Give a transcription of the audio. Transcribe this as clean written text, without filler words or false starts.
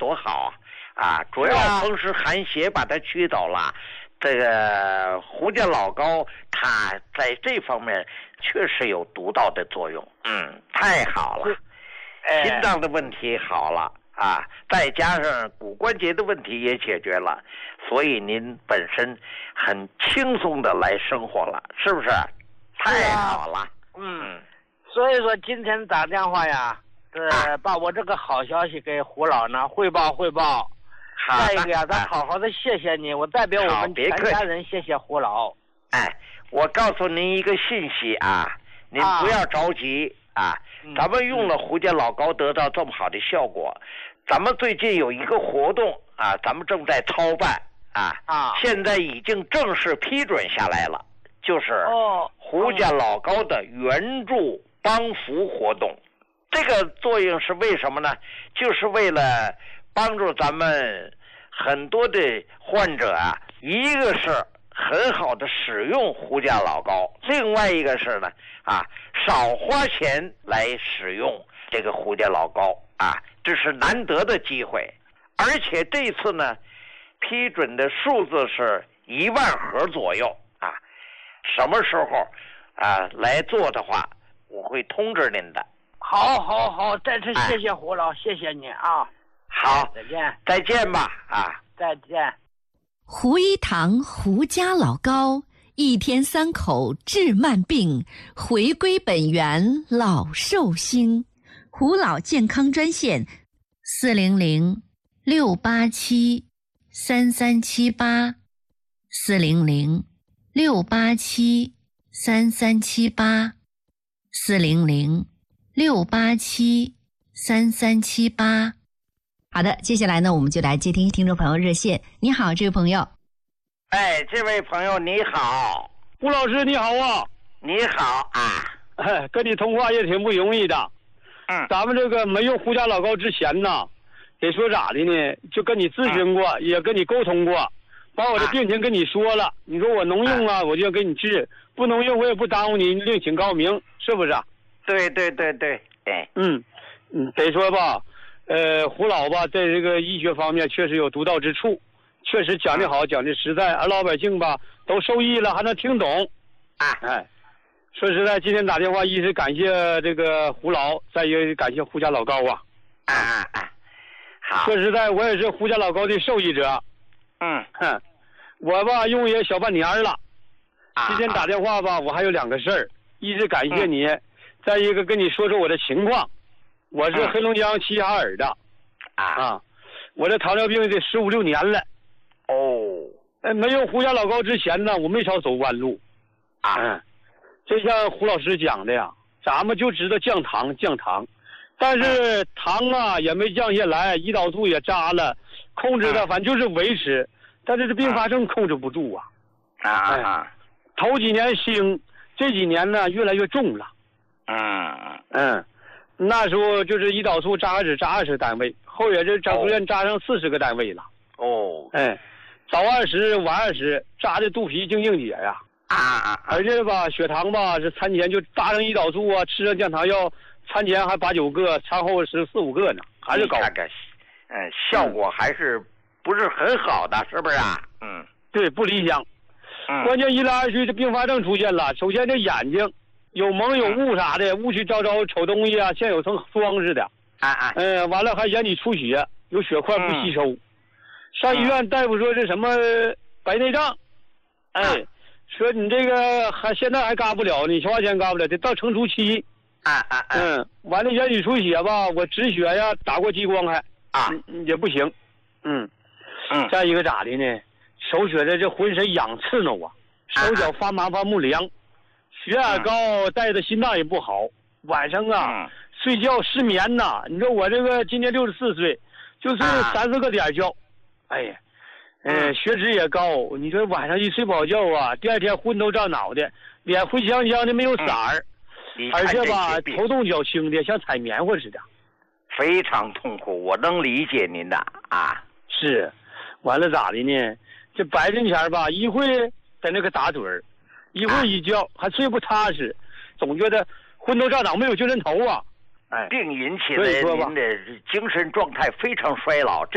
多好啊！主要风湿寒邪把它驱走了。这个胡家老膏，它在这方面确实有独到的作用。太好了，心脏的问题好了啊，再加上骨关节的问题也解决了，所以您本身很轻松的来生活了，是不是？太好了。 所以说今天打电话呀，把我这个好消息给胡老呢汇报。再一个呀，咱好好的谢谢你，我代表我们全家人谢谢胡老。 我告诉您一个信息啊，您不要着急啊。咱们用了胡家老膏得到这么好的效果，咱们最近有一个活动啊，咱们正在操办现在已经正式批准下来了，就是胡家老膏的援助帮扶活动。这个作用是为什么呢？就是为了帮助咱们很多的患者啊，一个是很好的使用胡家老膏，另外一个是呢少花钱来使用这个胡家老膏这是难得的机会。而且这次呢，批准的数字是1万盒左右什么时候来做的话，我会通知您的。 好，再次谢谢胡老，谢谢你啊。 好，再见吧再见。 胡一堂胡家老膏，1天3口治慢病，回归本源老寿星。胡老健康专线400-687-3378，400-687-3378。好的，接下来呢，我们就来接听众朋友热线。你好，这位朋友。 这位朋友你好。 胡老师你好啊。 你好跟你通话也挺不容易的。咱们这个没用胡家老膏之前呢，得说咋的呢，就跟你咨询过，也跟你沟通过，把我的病情跟你说了，你说我能用我就给你治，不能用我也不耽误你，另请高明，是不是？ 对。 得说吧，胡老吧，在这个医学方面确实有独到之处，确实讲得好，讲得实在，而老百姓吧都受益了，还能听懂。说实在，今天打电话一是感谢这个胡老，再一个感谢胡家老膏好。 说实在，我也是胡家老膏的受益者。我吧用也小半年了。今天打电话吧，我还有2个事儿，一是感谢你，再一个跟你说说我的情况。我是黑龙江齐齐哈尔的我这糖尿病得15、16年了。没用胡家老膏之前呢，我没少走弯路就像胡老师讲的呀，咱们就知道降糖，但是糖也没降下来，胰岛素也扎了，控制的反正就是维持，但是这并发症控制不住头几年轻，这几年呢越来越重了。那时候就是胰岛素扎20单位，后也是整院扎上40个单位了。早20晚20，扎的肚皮净硬结呀。而且吧，血糖吧是餐前就扎上胰岛素吃上降糖药，餐前还8、9个，餐后14、15个呢，还是高。 效果还是不是很好的，是不是对，不理想。关键一来二去，这并发症出现了。首先这眼睛有蒙有雾啥的，雾气昭昭瞅东西像有层霜似的。完了还眼底出血，有血块不吸收。上医院大夫说是什么白内障。说你这个现在还嘎不了，你花钱嘎不了，得到成熟期。完了眼底出血吧，我止血呀，打过激光还也不行。再一个咋的呢？手觉得这浑身痒刺挠手脚发麻发木凉，血压高，带着心脏也不好。晚上睡觉失眠你说我这个今年64岁，就睡30个点觉。血脂也高，你说晚上一睡不好觉第二天昏头胀脑的，脸灰呛呛的没有色儿，而且吧头动脚轻的像踩棉花似的， 非常痛苦。我能理解您的是。完了咋的呢？这白天前吧，一会在那个打盹儿，一会一觉还睡不踏实，总觉得昏头胀脑没有精神头病引起的您的精神状态非常衰老。